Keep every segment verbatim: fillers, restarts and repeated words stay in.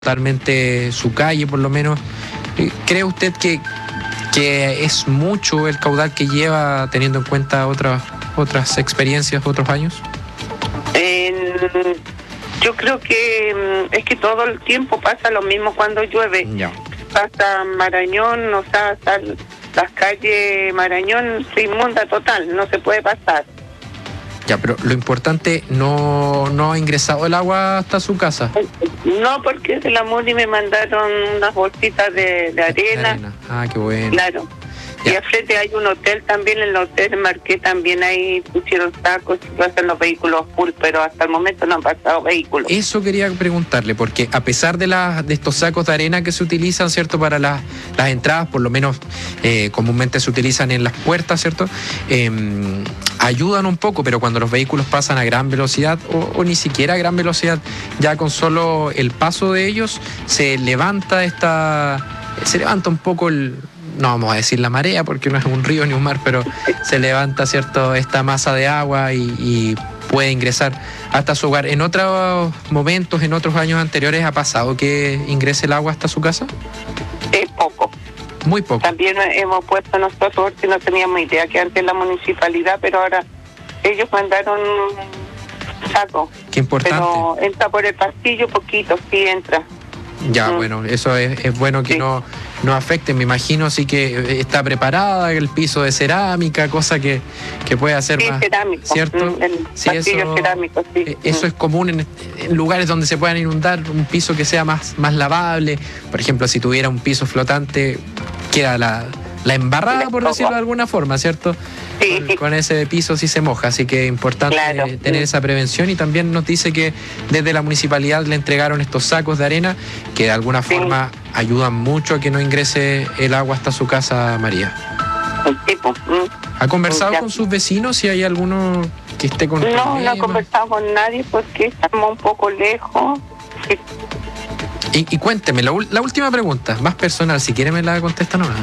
totalmente su calle, por lo menos. ¿Cree usted que, que es mucho el caudal que lleva, teniendo en cuenta otras otras experiencias, otros años? Eh, yo creo que es que todo el tiempo pasa lo mismo cuando llueve. Ya. Pasa Marañón, o sea, sal, las calles Marañón se inunda total, no se puede pasar. Ya, pero lo importante, no, no ha ingresado el agua hasta su casa. No, porque de la Muni me mandaron unas bolsitas de, de arena. De arena. Ah, qué bueno. Claro. Ya. Y al frente hay un hotel también, en el hotel Marqué también ahí pusieron sacos y pasan los vehículos full, pero hasta el momento no han pasado vehículos. Eso quería preguntarle, porque a pesar de, la, de estos sacos de arena que se utilizan, ¿cierto?, para las, las entradas, por lo menos eh, comúnmente se utilizan en las puertas, ¿cierto?, eh, ayudan un poco, pero cuando los vehículos pasan a gran velocidad o, o ni siquiera a gran velocidad, ya con solo el paso de ellos se levanta esta, se levanta un poco el... no vamos a decir la marea porque no es un río ni un mar, pero se levanta, ¿cierto?, esta masa de agua y, y puede ingresar hasta su hogar. ¿En otros momentos, en otros años anteriores, ha pasado que ingrese el agua hasta su casa? Es poco. Muy poco. También hemos puesto nosotros, porque no teníamos idea que antes la municipalidad, pero ahora ellos mandaron un saco. Qué importante. Pero entra por el pasillo poquito, sí entra. Ya, Mm. bueno, eso es, es bueno que Sí. no, no afecte. Me imagino sí que está preparada el piso de cerámica, cosa que, que puede hacer Sí, más, cerámico. ¿cierto? Mm, el Sí, pasillo eso, cerámico, sí. eh, eso Mm. es común en, en lugares donde se puedan inundar, un piso que sea más, más lavable. Por ejemplo, si tuviera un piso flotante, queda la, la embarrada, por decirlo de alguna forma, ¿cierto? Sí. Con, con ese piso sí se moja, así que es importante Claro. eh, tener esa prevención. Y también nos dice que desde la municipalidad le entregaron estos sacos de arena que de alguna Sí. forma ayudan mucho a que no ingrese el agua hasta su casa, María. El tipo. Mm. ¿Ha conversado Ya. con sus vecinos si hay alguno que esté con No, no he problemas? conversado con nadie porque estamos un poco lejos. Sí. Y, y cuénteme, la, ul- la última pregunta, más personal, si quiere me la contesta nomás.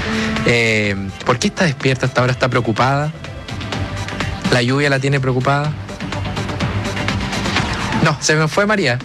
Eh, ¿Por qué está despierta hasta ahora? ¿Está preocupada? ¿La lluvia la tiene preocupada? No, se me fue María.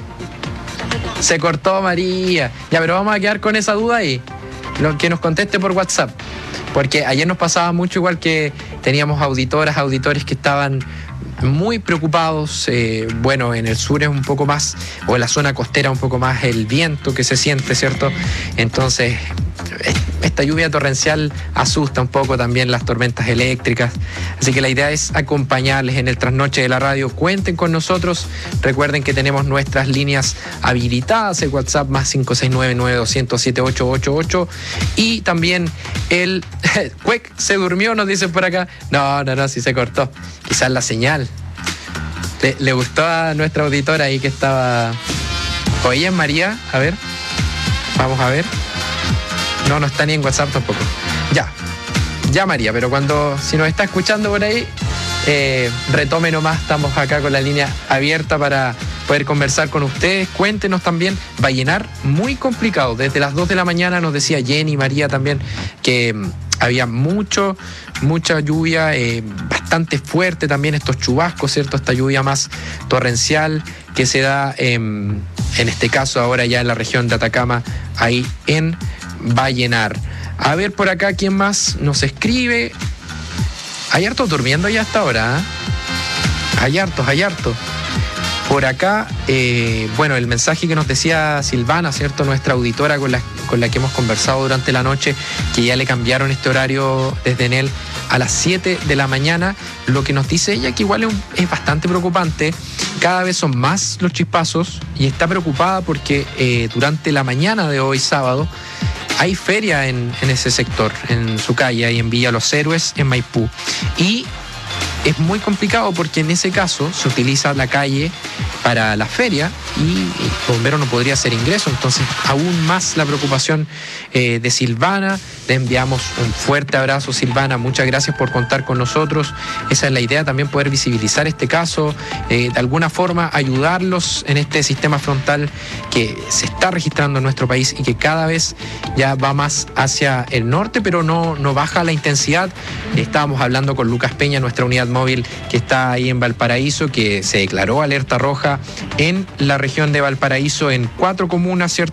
Se cortó María. Ya, pero vamos a quedar con esa duda ahí. Lo que nos conteste por WhatsApp. Porque ayer nos pasaba mucho igual que teníamos auditoras, auditores que estaban muy preocupados. Eh, bueno, en el sur es un poco más, o en la zona costera un poco más el viento que se siente, ¿cierto? Entonces, esta lluvia torrencial asusta un poco también, las tormentas eléctricas. Así que la idea es acompañarles en el trasnoche de la radio. Cuenten con nosotros. Recuerden que tenemos nuestras líneas habilitadas, el WhatsApp más cinco seis nueve, nueve dos cero, siete ocho ocho ocho. Y también el... Cuec, se durmió, nos dicen por acá. No, no, no, sí se cortó. Quizás la señal. Le, le gustó a nuestra auditora ahí que estaba... Oye, María, a ver. Vamos a ver. No, no está ni en WhatsApp tampoco. Ya, ya María, pero cuando, si nos está escuchando por ahí, eh, retome nomás, estamos acá con la línea abierta para poder conversar con ustedes. Cuéntenos también, Vallenar, muy complicado. Desde las dos de la mañana nos decía Jenny, María también, que mm, había mucho, mucha lluvia, eh, bastante fuerte también estos chubascos, ¿cierto? Esta lluvia más torrencial que se da, eh, en este caso ahora ya en la región de Atacama, ahí en Vallenar. A ver por acá quién más nos escribe. Hay hartos durmiendo ya hasta ahora, ¿eh? Hay hartos, hay hartos. Por acá, eh, bueno, el mensaje que nos decía Silvana, ¿cierto? Nuestra auditora con la, con la que hemos conversado durante la noche, que ya le cambiaron este horario desde Enel a las siete de la mañana. Lo que nos dice ella que igual es, un, es bastante preocupante. Cada vez son más los chispazos y está preocupada porque eh, durante la mañana de hoy, sábado, hay feria en, en ese sector, en su calle, ahí en Villa Los Héroes, en Maipú. Y es muy complicado porque en ese caso se utiliza la calle para la feria y el bombero no podría hacer ingreso. Entonces, aún más la preocupación eh, de Silvana. Le enviamos un fuerte abrazo, Silvana. Muchas gracias por contar con nosotros. Esa es la idea, también poder visibilizar este caso, eh, de alguna forma ayudarlos en este sistema frontal que se está registrando en nuestro país y que cada vez ya va más hacia el norte, pero no, no baja la intensidad. Estábamos hablando con Lucas Peña, nuestra unidad móvil que está ahí en Valparaíso, que se declaró alerta roja en la región región de Valparaíso en cuatro comunas, ¿cierto?